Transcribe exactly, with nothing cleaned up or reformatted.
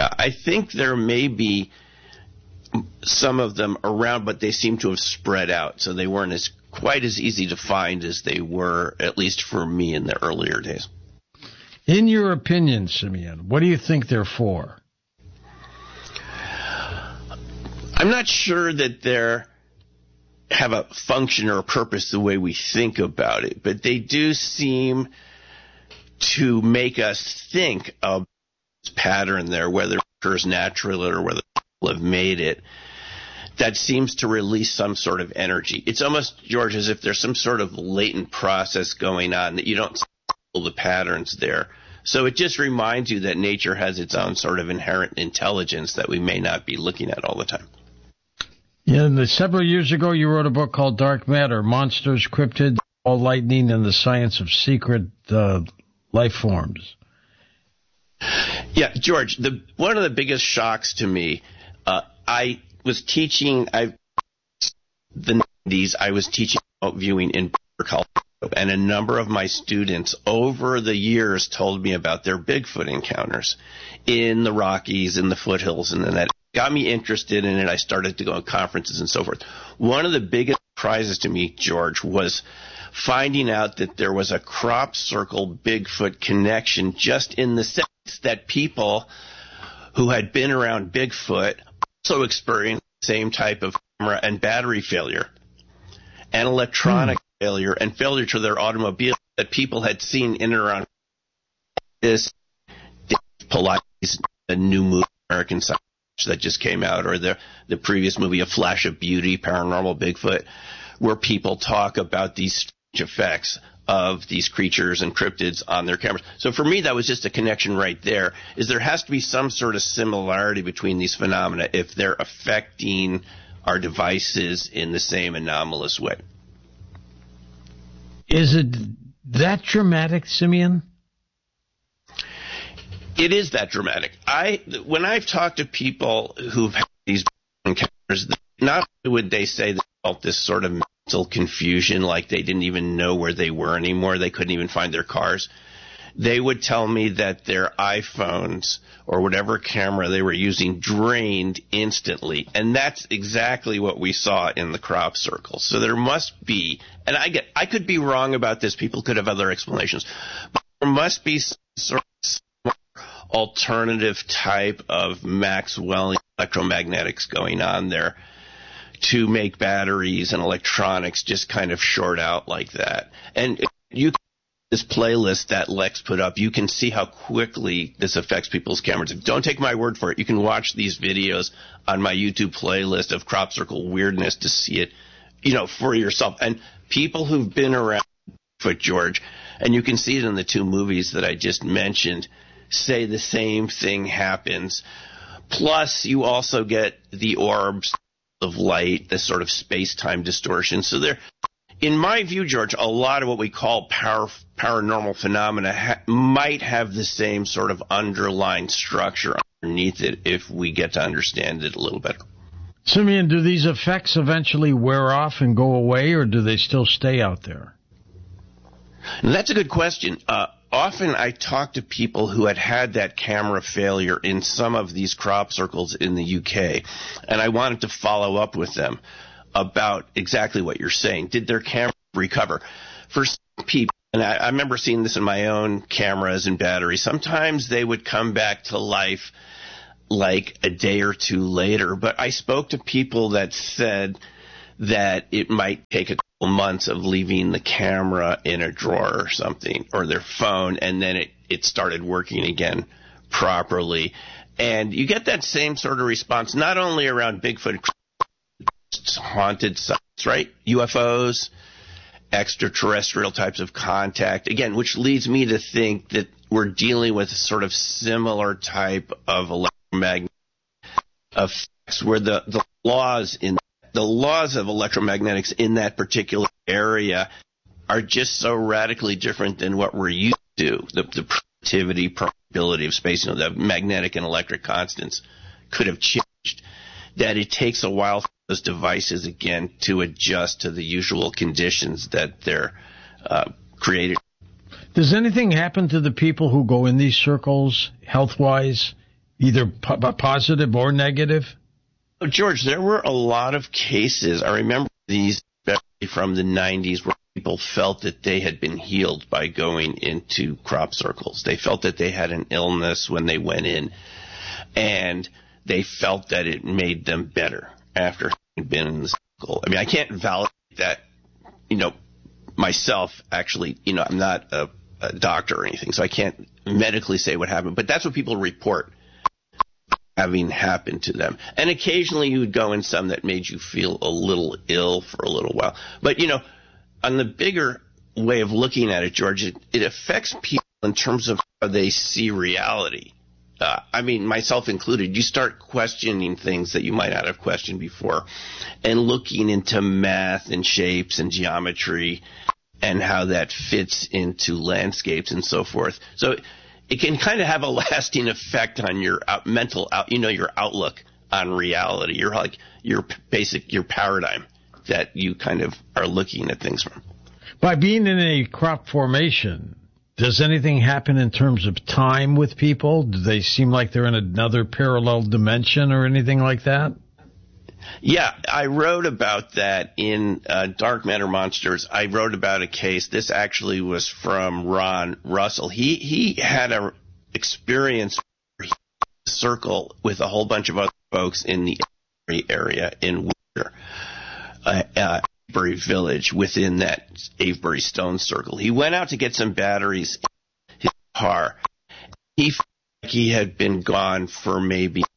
Yeah, I think there may be some of them around, but they seem to have spread out, so they weren't as quite as easy to find as they were, at least for me, in the earlier days. In your opinion, Simeon, what do you think they're for? I'm not sure that they're have a function or a purpose the way we think about it, but they do seem to make us think of this pattern there, whether it occurs naturally or whether people have made it, that seems to release some sort of energy. It's almost, George, as if there's some sort of latent process going on that you don't see the patterns there. So it just reminds you that nature has its own sort of inherent intelligence that we may not be looking at all the time. Yeah, and several years ago you wrote a book called Dark Matter, Monsters, Cryptids, All Lightning, and the Science of Secret uh, Life Forms. Yeah, George, the, one of the biggest shocks to me, uh, I was teaching, I the nineties, I was teaching about viewing in Colorado, and a number of my students over the years told me about their Bigfoot encounters in the Rockies, in the foothills, and then that got me interested in it. I started to go to conferences and so forth. One of the biggest surprises to me, George, was finding out that there was a crop circle Bigfoot connection, just in the sense that people who had been around Bigfoot also experienced the same type of camera and battery failure and electronic hmm. failure and failure to their automobile that people had seen in and around this Pilates, the new movie, American Science that just came out, or the the previous movie, A Flash of Beauty, Paranormal Bigfoot, where people talk about these strange effects of these creatures and cryptids on their cameras. So for me, that was just a connection right there, is there has to be some sort of similarity between these phenomena if they're affecting our devices in the same anomalous way. Is it that dramatic, Simeon? It is that dramatic. I when I've talked to people who've had these encounters, not only would they say they felt this sort of mental confusion, like they didn't even know where they were anymore, they couldn't even find their cars. They would tell me that their iPhones or whatever camera they were using drained instantly, and that's exactly what we saw in the crop circle. So there must be, and I get, I could be wrong about this. People could have other explanations, but there must be some sort of alternative type of Maxwellian electromagnetics going on there to make batteries and electronics just kind of short out like that. And if you this playlist that Lex put up, you can see how quickly this affects people's cameras. Don't take my word for it. You can watch these videos on my YouTube playlist of crop circle weirdness to see it, you know, for yourself. And people who've been around Bigfoot, George, and you can see it in the two movies that I just mentioned, say the same thing happens. Plus, you also get the orbs of light, the sort of space-time distortion. So there, in my view, George, a lot of what we call power, paranormal phenomena ha- might have the same sort of underlying structure underneath it if we get to understand it a little better. Simeon, do these effects eventually wear off and go away, or do they still stay out there? And that's a good question. Uh, often I talk to people who had had that camera failure in some of these crop circles in the U K, and I wanted to follow up with them about exactly what you're saying. Did their camera recover? For some people, and I, I remember seeing this in my own cameras and batteries, sometimes they would come back to life like a day or two later, but I spoke to people that said that it might take a couple months of leaving the camera in a drawer or something, or their phone, and then it, it started working again properly. And you get that same sort of response, not only around Bigfoot, haunted sites, right? U F Os, extraterrestrial types of contact, again, which leads me to think that we're dealing with a sort of similar type of electromagnetic effects where the, the laws in the laws of electromagnetics in that particular area are just so radically different than what we're used to. The, the productivity, probability of space, you know, the magnetic and electric constants could have changed, that it takes a while for those devices, again, to adjust to the usual conditions that they're uh, created. Does anything happen to the people who go in these circles, health-wise, either po- positive or negative? Oh, George, there were a lot of cases. I remember these from the nineties where people felt that they had been healed by going into crop circles. They felt that they had an illness when they went in, and they felt that it made them better after having been in the circle. I mean, I can't validate that, you know, myself, actually. You know, I'm not a, a doctor or anything, so I can't medically say what happened, but that's what people report having happened to them. And occasionally you would go in some that made you feel a little ill for a little while. But, you know, on the bigger way of looking at it, George, it, it affects people in terms of how they see reality. Uh, I mean, myself included. You start questioning things that you might not have questioned before, and looking into math and shapes and geometry and how that fits into landscapes and so forth. So it can kind of have a lasting effect on your out, mental, out, you know, your outlook on reality. Your like your basic, your paradigm that you kind of are looking at things from. By being in a crop formation, does anything happen in terms of time with people? Do they seem like they're in another parallel dimension or anything like that? Yeah, I wrote about that in uh, Dark Matter Monsters. I wrote about a case. This actually was from Ron Russell. He he had a experience where he was in a circle with a whole bunch of other folks in the area in Worcester, uh, uh, Avebury Village, within that Avebury Stone Circle. He went out to get some batteries in his car. He felt like he had been gone for maybe